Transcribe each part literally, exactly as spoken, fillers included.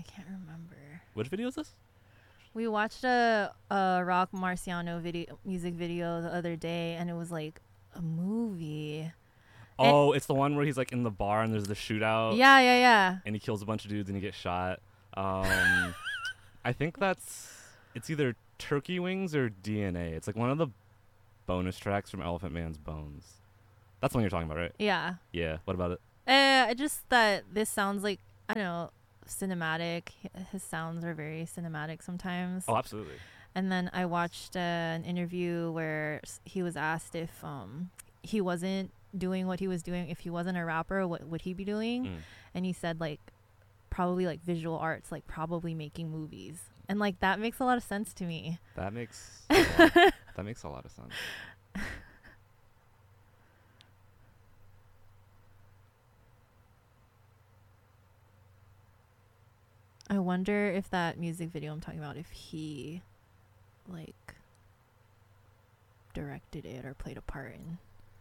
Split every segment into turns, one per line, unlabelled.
can't remember.
Which video is this?
We watched a, a Rock Marciano video, music video the other day, and it was like a movie.
Oh, it's the one where he's like in the bar and there's the shootout.
Yeah, yeah, yeah.
And he kills a bunch of dudes and he gets shot. Um, I think that's it's either Turkey Wings or D N A. It's like one of the bonus tracks from Elephant Man's Bones. That's the one you're talking about, right?
Yeah.
Yeah. What about it?
Uh, I just thought this sounds like, I don't know, cinematic. His sounds are very cinematic sometimes.
Oh, absolutely.
And then I watched uh, an interview where s- he was asked if um he wasn't doing what he was doing, if he wasn't a rapper, what would he be doing?
Mm.
And he said like probably like visual arts, like probably making movies. And like that makes a lot of sense to me.
That makes a lot, that makes a lot of sense.
I wonder if that music video I'm talking about, if he like directed it or played a part in.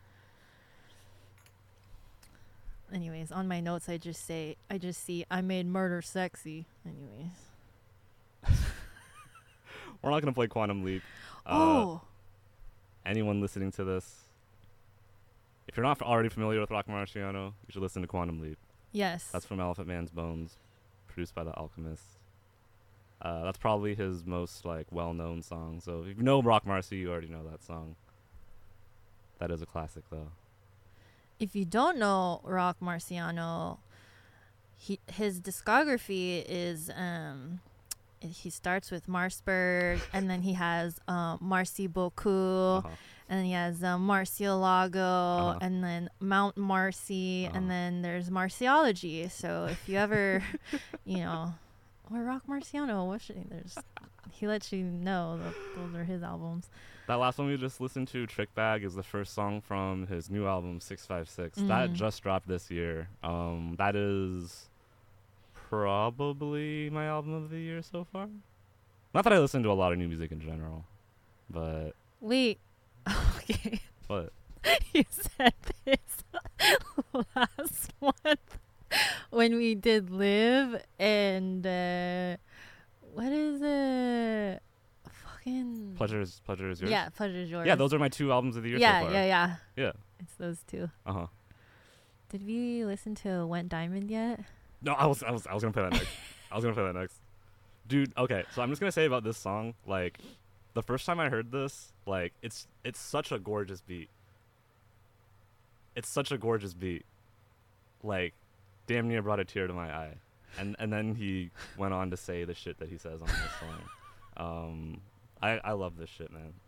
Anyways, on my notes I just say I just see I made murder sexy. Anyways.
We're not gonna play Quantum Leap. Uh,
Oh,
anyone listening to this, if you're not already familiar with Rock Marciano, you should listen to Quantum Leap.
yes.
That's from Elephant Man's Bones, produced by The Alchemist. Uh, that's probably his most like well-known song. So if you know Rock Marcy, you already know that song. That is a classic, though.
If you don't know Rock Marciano, he his discography is um he starts with Marsburg, and then he has um Marcy Beaucoup,
Uh-huh.
and then he has um, Marcialago,
Uh-huh.
and then Mount Marcy,
Uh-huh.
and then there's Marciology. So if you ever, you know, or Rock Marciano, what should he, there's he lets you know that those are his albums.
That last one we just listened to, Trick Bag, is the first song from his new album, six five six. That
Mhm.
just dropped this year. Um, that is probably my album of the year so far. Not that I listen to a lot of new music in general, but
Wait, okay.
but
You said this last month when we did Live, and uh, what is it? Fucking
Pleasure is Pleasure is yours.
Yeah, Pleasure is Yours.
Yeah, those are my two albums of the year
yeah,
so far.
yeah, yeah.
Yeah.
It's those two.
Uh huh.
Did we listen to Went Diamond yet?
No, I was I was I was gonna play that next. I was gonna play that next. Dude, okay, so I'm just gonna say about this song, like, the first time I heard this, like, it's it's such a gorgeous beat. It's such a gorgeous beat. Like, damn near brought a tear to my eye. And and then he went on to say the shit that he says on this song. Um I, I love this shit, man.